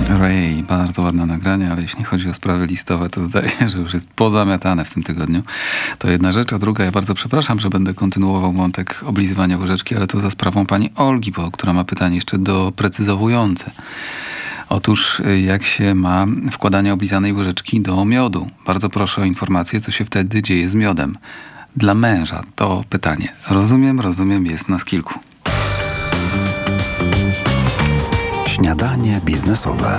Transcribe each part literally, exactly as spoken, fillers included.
Ray, bardzo ładne nagranie, ale jeśli chodzi o sprawy listowe, to zdaje się, że już jest pozamiatane w tym tygodniu. To jedna rzecz, a druga, ja bardzo przepraszam, że będę kontynuował wątek oblizywania łyżeczki, ale to za sprawą pani Olgi, bo, która ma pytanie jeszcze doprecyzowujące. Otóż jak się ma wkładanie oblizanej łyżeczki do miodu? Bardzo proszę o informację, co się wtedy dzieje z miodem. Dla męża to pytanie. Rozumiem, rozumiem, jest nas kilku. Śniadanie biznesowe.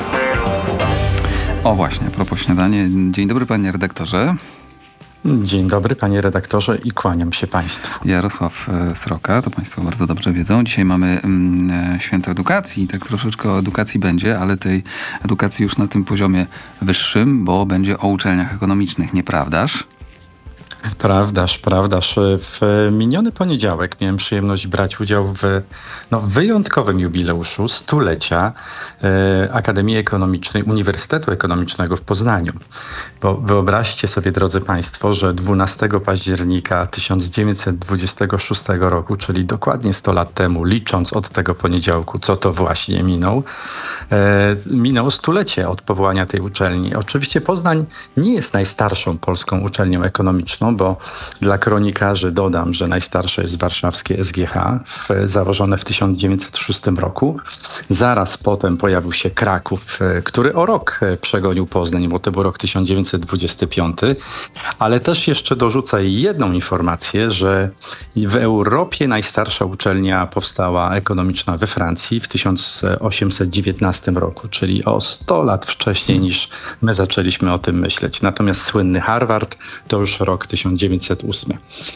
O właśnie, a propos śniadanie. Dzień dobry, panie redaktorze. Dzień dobry, panie redaktorze, i kłaniam się państwu. Jarosław Sroka, to państwo bardzo dobrze wiedzą. Dzisiaj mamy mm, święto edukacji i tak troszeczkę o edukacji będzie, ale tej edukacji już na tym poziomie wyższym, bo będzie o uczelniach ekonomicznych, nieprawdaż? Prawdaż, prawdaż. W miniony poniedziałek miałem przyjemność brać udział w no, wyjątkowym jubileuszu stulecia e, Akademii Ekonomicznej Uniwersytetu Ekonomicznego w Poznaniu. Bo wyobraźcie sobie, drodzy państwo, że dwunastego października tysiąc dziewięćset dwudziestego szóstego roku, czyli dokładnie sto lat temu, licząc od tego poniedziałku, co to właśnie minął, e, minęło stulecie od powołania tej uczelni. Oczywiście Poznań nie jest najstarszą polską uczelnią ekonomiczną, bo dla kronikarzy dodam, że najstarsze jest warszawskie S G H, w, założone w tysiąc dziewięćset szóstym roku. Zaraz potem pojawił się Kraków, który o rok przegonił Poznań, bo to był rok tysiąc dziewięćset dwudziesty piąty. Ale też jeszcze dorzucę jedną informację, że w Europie najstarsza uczelnia powstała ekonomiczna we Francji w tysiąc osiemset dziewiętnastym roku, czyli o sto lat wcześniej niż my zaczęliśmy o tym myśleć. Natomiast słynny Harvard to już rok tysiąc dziewięćset ósmy.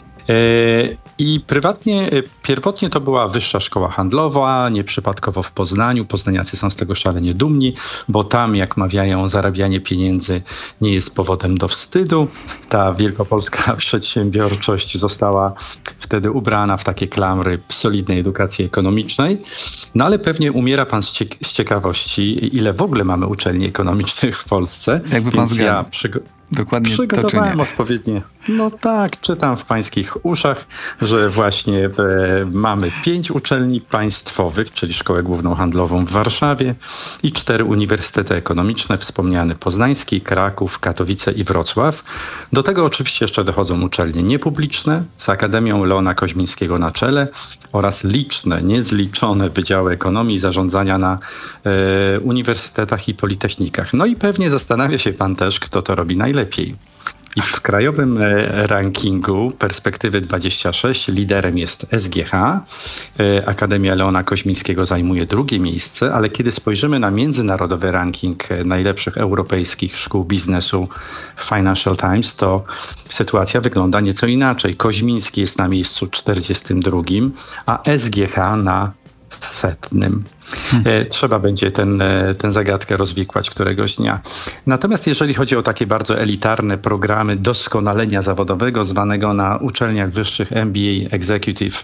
I prywatnie, pierwotnie to była wyższa szkoła handlowa, nieprzypadkowo w Poznaniu. Poznaniacy są z tego szalenie dumni, bo tam, jak mawiają, zarabianie pieniędzy nie jest powodem do wstydu. Ta wielkopolska przedsiębiorczość została wtedy ubrana w takie klamry solidnej edukacji ekonomicznej. No ale pewnie umiera pan z, ciek- z ciekawości, ile w ogóle mamy uczelni ekonomicznych w Polsce. Jakby pan zgadł. Ja przygo- Dokładnie Przygotowałem odpowiednie. No tak, czytam w pańskich uszach, że właśnie e, mamy pięć uczelni państwowych, czyli Szkołę Główną Handlową w Warszawie i cztery uniwersytety ekonomiczne, wspomniany Poznański, Kraków, Katowice i Wrocław. Do tego oczywiście jeszcze dochodzą uczelnie niepubliczne z Akademią Leona Koźmińskiego na czele oraz liczne, niezliczone wydziały ekonomii i zarządzania na e, uniwersytetach i politechnikach. No i pewnie zastanawia się pan też, kto to robi najlepiej. Lepiej. I w krajowym rankingu Perspektywy dwadzieścia sześć liderem jest S G H. Akademia Leona Koźmińskiego zajmuje drugie miejsce, ale kiedy spojrzymy na międzynarodowy ranking najlepszych europejskich szkół biznesu w Financial Times, to sytuacja wygląda nieco inaczej. Koźmiński jest na miejscu czterdziestym drugim, a S G H na setnym. Hmm. Trzeba będzie ten, tę zagadkę rozwikłać któregoś dnia. Natomiast jeżeli chodzi o takie bardzo elitarne programy doskonalenia zawodowego, zwanego na uczelniach wyższych M B A Executive,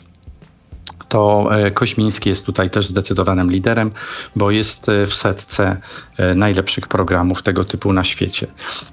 to Koźmiński jest tutaj też zdecydowanym liderem, bo jest w setce najlepszych programów tego typu na świecie.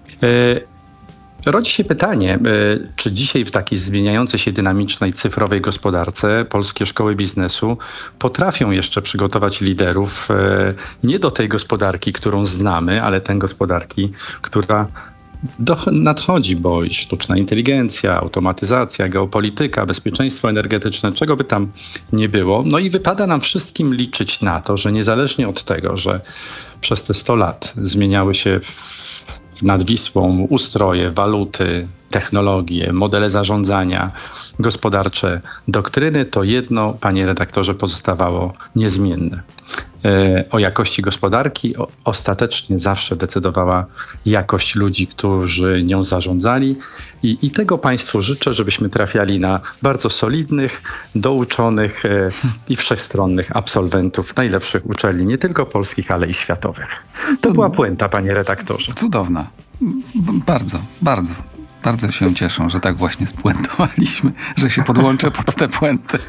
Rodzi się pytanie, czy dzisiaj w takiej zmieniającej się dynamicznej cyfrowej gospodarce polskie szkoły biznesu potrafią jeszcze przygotować liderów nie do tej gospodarki, którą znamy, ale tej gospodarki, która do, nadchodzi, bo i sztuczna inteligencja, automatyzacja, geopolityka, bezpieczeństwo energetyczne, czego by tam nie było. No i wypada nam wszystkim liczyć na to, że niezależnie od tego, że przez te sto lat zmieniały się nad Wisłą ustroje, waluty, technologie, modele zarządzania, gospodarcze doktryny, to jedno, panie redaktorze, pozostawało niezmienne. O jakości gospodarki o, ostatecznie zawsze decydowała jakość ludzi, którzy nią zarządzali i, i tego państwu życzę, żebyśmy trafiali na bardzo solidnych, douczonych e, i wszechstronnych absolwentów najlepszych uczelni, nie tylko polskich, ale i światowych. To była puenta, panie redaktorze. Cudowna. B- bardzo, bardzo. Bardzo się cieszę, że tak właśnie spuentowaliśmy, że się podłączę pod tę puentę.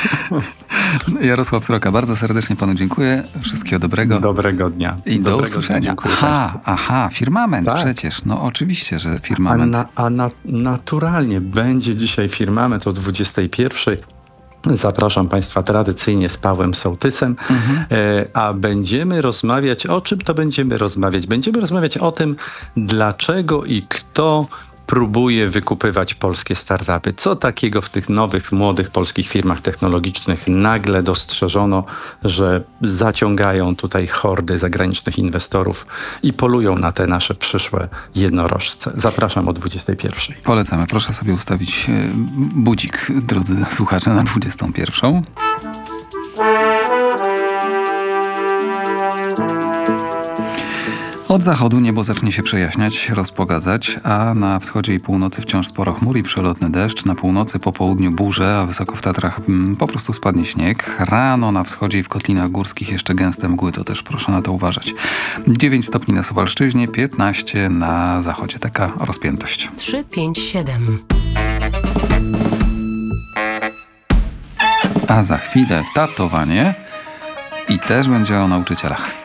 Jarosław Sroka, bardzo serdecznie panu dziękuję. Wszystkiego dobrego. Dobrego dnia. I dobrego do usłyszenia. Dnia, aha, aha, firmament tak. Przecież. No oczywiście, że firmament. A, na, a na, naturalnie będzie dzisiaj firmament o dwudziestej pierwszej. Zapraszam Państwa tradycyjnie z Pawłem Sołtysem, Mhm. e, a będziemy rozmawiać, o czym to będziemy rozmawiać? Będziemy rozmawiać o tym, dlaczego i kto próbuje wykupywać polskie startupy. Co takiego w tych nowych, młodych polskich firmach technologicznych nagle dostrzeżono, że zaciągają tutaj hordy zagranicznych inwestorów i polują na te nasze przyszłe jednorożce. Zapraszam o dwudziestej pierwszej. Polecamy. Proszę sobie ustawić e, budzik, drodzy słuchacze, na dwudziestą pierwszą. Od zachodu niebo zacznie się przejaśniać, rozpogadzać, a na wschodzie i północy wciąż sporo chmur i przelotny deszcz. Na północy po południu burze, a wysoko w Tatrach mm, po prostu spadnie śnieg. Rano na wschodzie i w kotlinach górskich jeszcze gęste mgły, to też proszę na to uważać. dziewięć stopni na Suwalszczyźnie, piętnaście na zachodzie. Taka rozpiętość. trzy, pięć, siedem. A za chwilę tatowanie i też będzie o nauczycielach.